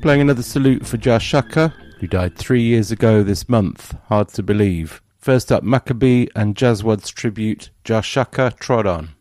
Playing another salute for Jah Shaka, who died 3 years ago this month. Hard to believe. First up, Maccabee and Jazzwad's tribute, Jah Shaka Trod On.